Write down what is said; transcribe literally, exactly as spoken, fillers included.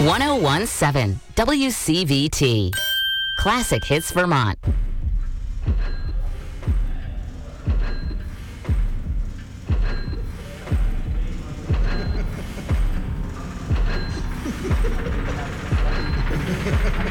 one oh one point seven W C V T. Classic Hits Vermont. Ha ha ha.